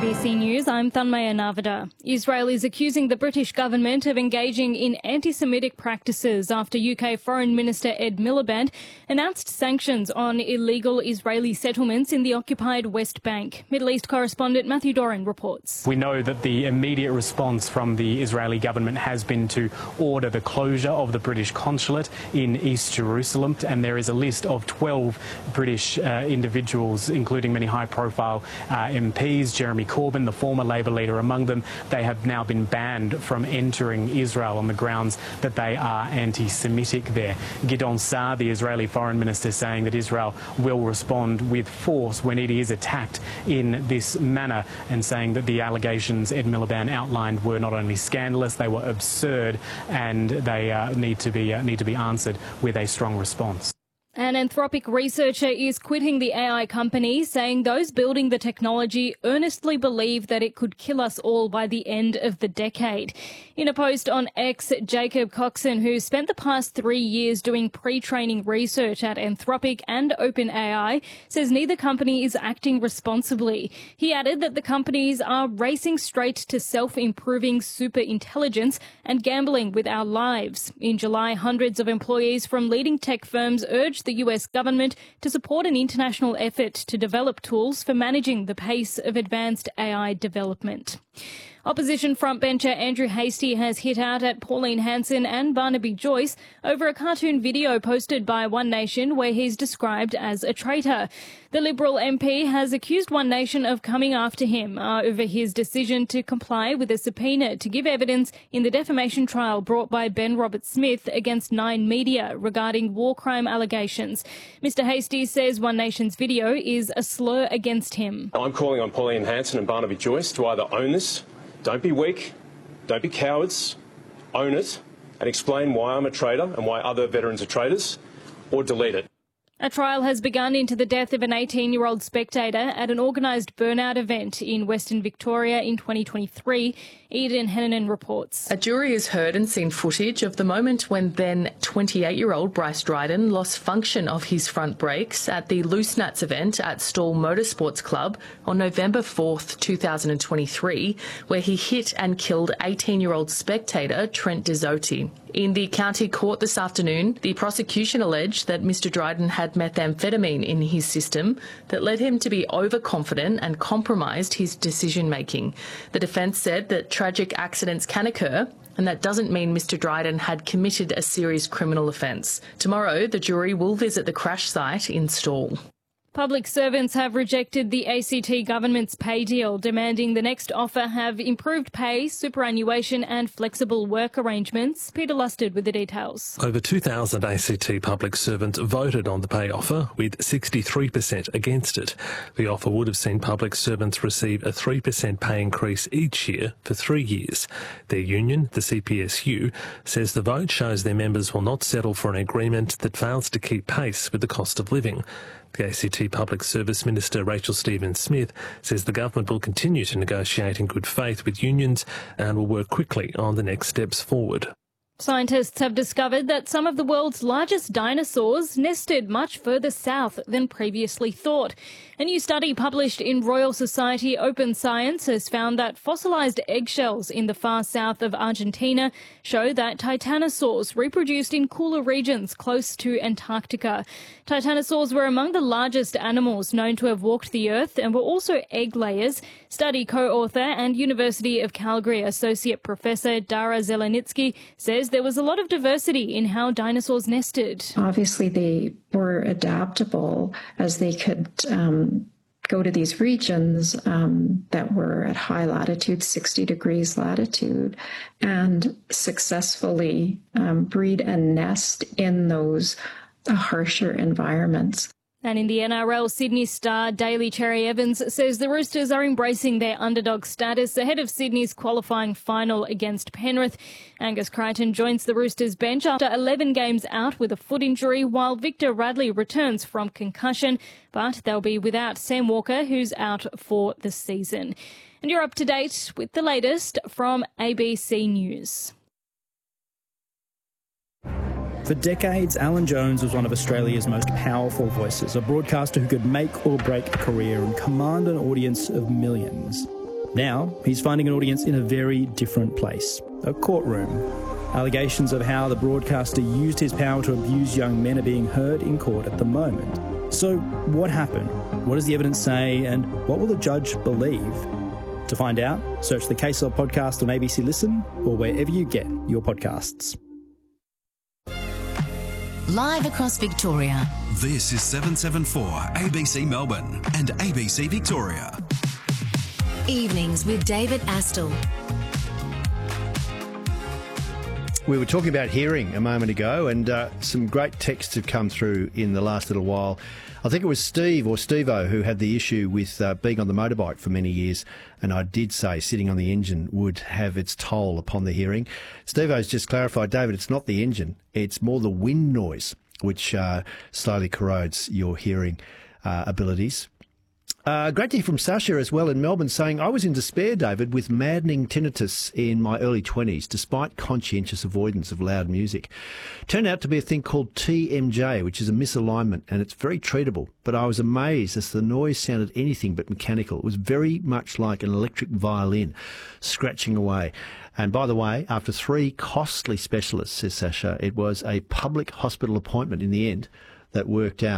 ABC News, I'm Thanmaya Navada. Israel is accusing the British government of engaging in anti-Semitic practices after UK Foreign Minister Ed Miliband announced sanctions on illegal Israeli settlements in the occupied West Bank. Middle East correspondent Matthew Doran reports. We know that the immediate response from the Israeli government has been to order the closure of the British consulate in East Jerusalem, and there is a list of 12 British individuals, including many high-profile MPs, Jeremy Corbyn, the former Labour leader, among them. They have now been banned from entering Israel on the grounds that they are anti-Semitic there. Gideon Saar, the Israeli foreign minister, saying that Israel will respond with force when it is attacked in this manner, and saying that the allegations Ed Miliband outlined were not only scandalous, they were absurd, and they need to be answered with a strong response. An Anthropic researcher is quitting the AI company, saying those building the technology earnestly believe that it could kill us all by the end of the decade. In a post on X, Jacob Coxon, who spent the past 3 years doing pre-training research at Anthropic and OpenAI, says neither company is acting responsibly. He added that the companies are racing straight to self-improving superintelligence and gambling with our lives. In July, hundreds of employees from leading tech firms urged the US government to support an international effort to develop tools for managing the pace of advanced AI development. Opposition frontbencher Andrew Hastie has hit out at Pauline Hanson and Barnaby Joyce over a cartoon video posted by One Nation where he's described as a traitor. The Liberal MP has accused One Nation of coming after him over his decision to comply with a subpoena to give evidence in the defamation trial brought by Ben Roberts-Smith against Nine Media regarding war crime allegations. Mr Hastie says One Nation's video is a slur against him. I'm calling on Pauline Hanson and Barnaby Joyce to either own this, don't be weak, don't be cowards, own it, and explain why I'm a traitor and why other veterans are traitors, or delete it. A trial has begun into the death of an 18-year-old spectator at an organised burnout event in Western Victoria in 2023. Eden Hennanen reports. A jury has heard and seen footage of the moment when then 28-year-old Bryce Dryden lost function of his front brakes at the Loose Nuts event at Stawell Motorsports Club on November 4th, 2023, where he hit and killed 18-year-old spectator Trent Dizzotti. In the county court this afternoon, the prosecution alleged that Mr Dryden had methamphetamine in his system that led him to be overconfident and compromised his decision-making. The defence said that tragic accidents can occur, and that doesn't mean Mr Dryden had committed a serious criminal offence. Tomorrow, the jury will visit the crash site in Stawell. Public servants have rejected the ACT government's pay deal, demanding the next offer have improved pay, superannuation and flexible work arrangements. Peter Lusted with the details. Over 2,000 ACT public servants voted on the pay offer, with 63% against it. The offer would have seen public servants receive a 3% pay increase each year for 3 years. Their union, the CPSU, says the vote shows their members will not settle for an agreement that fails to keep pace with the cost of living. The ACT Public Service Minister Rachel Stephen-Smith says the government will continue to negotiate in good faith with unions and will work quickly on the next steps forward. Scientists have discovered that some of the world's largest dinosaurs nested much further south than previously thought. A new study published in Royal Society Open Science has found that fossilised eggshells in the far south of Argentina show that titanosaurs reproduced in cooler regions close to Antarctica. Titanosaurs were among the largest animals known to have walked the earth and were also egg layers. Study co-author and University of Calgary Associate Professor Dara Zelenitsky says there was a lot of diversity in how dinosaurs nested. Obviously, they were adaptable as they could go to these regions that were at high latitude, 60 degrees latitude, and successfully breed and nest in those harsher environments. And in the NRL, Sydney star Daly Cherry Evans says the Roosters are embracing their underdog status ahead of Sydney's qualifying final against Penrith. Angus Crichton joins the Roosters bench after 11 games out with a foot injury, while Victor Radley returns from concussion, but they'll be without Sam Walker, who's out for the season. And you're up to date with the latest from ABC News. For decades, Alan Jones was one of Australia's most powerful voices, a broadcaster who could make or break a career and command an audience of millions. Now, he's finding an audience in a very different place, a courtroom. Allegations of how the broadcaster used his power to abuse young men are being heard in court at the moment. So, what happened? What does the evidence say? And what will the judge believe? To find out, search the Case Law podcast on ABC Listen or wherever you get your podcasts. Live across Victoria. This is 774 ABC Melbourne and ABC Victoria. Evenings with David Astle. We were talking about hearing a moment ago, and some great texts have come through in the last little while. I think it was Steve or Steve-O who had the issue with being on the motorbike for many years, and I did say sitting on the engine would have its toll upon the hearing. Steve-O's just clarified, David, it's not the engine, it's more the wind noise, which slowly corrodes your hearing abilities. Great to hear from Sasha as well in Melbourne, saying, I was in despair, David, with maddening tinnitus in my early 20s, despite conscientious avoidance of loud music. Turned out to be a thing called TMJ, which is a misalignment, and it's very treatable. But I was amazed as the noise sounded anything but mechanical. It was very much like an electric violin scratching away. And by the way, after 3 costly specialists, says Sasha, it was a public hospital appointment in the end that worked out.